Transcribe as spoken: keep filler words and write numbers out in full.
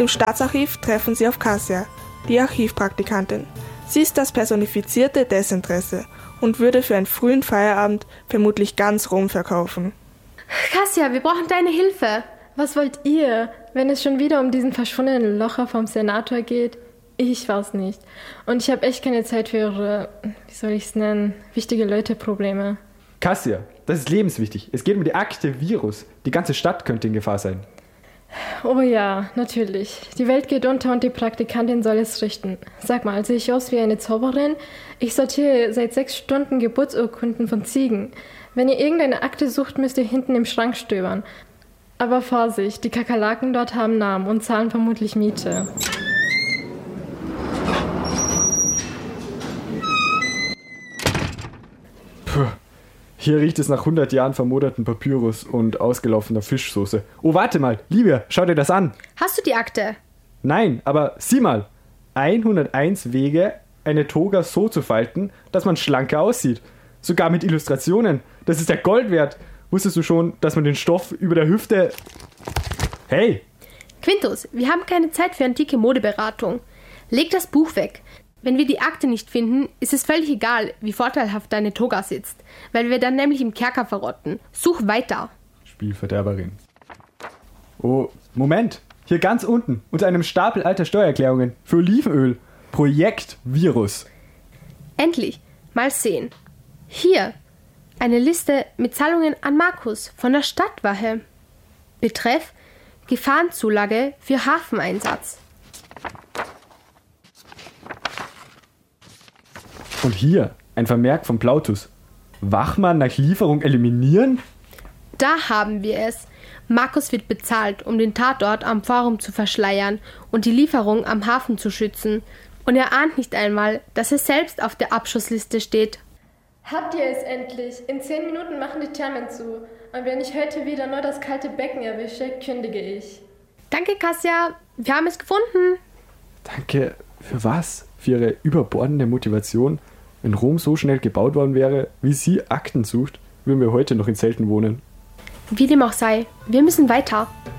dem Staatsarchiv treffen sie auf Kassia, die Archivpraktikantin. Sie ist das personifizierte Desinteresse und würde für einen frühen Feierabend vermutlich ganz Rom verkaufen. Kassia, wir brauchen deine Hilfe. Was wollt ihr, wenn es schon wieder um diesen verschwundenen Locher vom Senator geht? Ich weiß nicht. Und ich habe echt keine Zeit für ihre, wie soll ich es nennen, wichtige Leute-Probleme. Kassia, das ist lebenswichtig. Es geht um die Akte Virus. Die ganze Stadt könnte in Gefahr sein. Oh ja, natürlich. Die Welt geht unter und die Praktikantin soll es richten. Sag mal, sehe ich aus wie eine Zauberin? Ich sortiere seit sechs Stunden Geburtsurkunden von Ziegen. Wenn ihr irgendeine Akte sucht, müsst ihr hinten im Schrank stöbern. Aber Vorsicht, die Kakerlaken dort haben Namen und zahlen vermutlich Miete. Puh. Hier riecht es nach hundert Jahren vermoderten Papyrus und ausgelaufener Fischsoße. Oh, warte mal, Livia, schau dir das an. Hast du die Akte? Nein, aber sieh mal. hunderteins Wege, eine Toga so zu falten, dass man schlanker aussieht. Sogar mit Illustrationen. Das ist ja Gold wert. Wusstest du schon, dass man den Stoff über der Hüfte... Hey! Quintus, wir haben keine Zeit für antike Modeberatung. Leg das Buch weg. Wenn wir die Akte nicht finden, ist es völlig egal, wie vorteilhaft deine Toga sitzt, weil wir dann nämlich im Kerker verrotten. Such weiter. Spielverderberin. Oh, Moment. Hier ganz unten, unter einem Stapel alter Steuererklärungen für Olivenöl. Projekt Virus. Endlich. Mal sehen. Hier. Eine Liste mit Zahlungen an Markus von der Stadtwache. Betreff Gefahrenzulage für Hafeneinsatz. Und hier ein Vermerk von Plautus. Wachmann nach Lieferung eliminieren? Da haben wir es. Markus wird bezahlt, um den Tatort am Forum zu verschleiern und die Lieferung am Hafen zu schützen. Und er ahnt nicht einmal, dass er selbst auf der Abschussliste steht. Habt ihr es endlich? In zehn Minuten machen die Thermen zu. Und wenn ich heute wieder nur das kalte Becken erwische, kündige ich. Danke, Kassia. Wir haben es gefunden. Danke. Für was? Für ihre überbordende Motivation? Wenn Rom so schnell gebaut worden wäre, wie sie Akten sucht, würden wir heute noch in Zelten wohnen. Wie dem auch sei, wir müssen weiter.